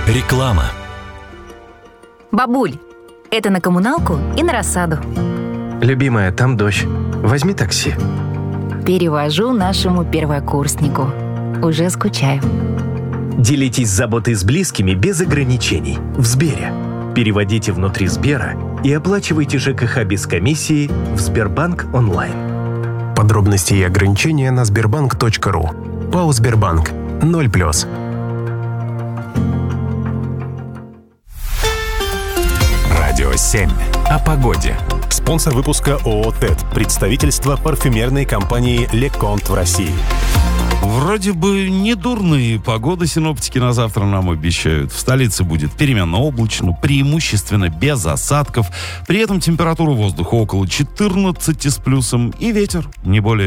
Реклама. Бабуль, это на коммуналку и на рассаду. Любимая, там дождь. Возьми такси. Перевожу нашему первокурснику. Уже скучаю. Делитесь заботой с близкими без ограничений в Сбере. Переводите внутри Сбера и оплачивайте ЖКХ без комиссии в Сбербанк онлайн. Подробности и ограничения на sberbank.ru. ПАО «Сбербанк». 0+. Радио 7. О погоде. Спонсор выпуска ООО «ТЭД». Представительство парфюмерной компании «Леконт» в России. Вроде бы не дурные погоды синоптики на завтра нам обещают. В столице будет переменно облачно, преимущественно без осадков. При этом температура воздуха около 14 с плюсом и ветер не более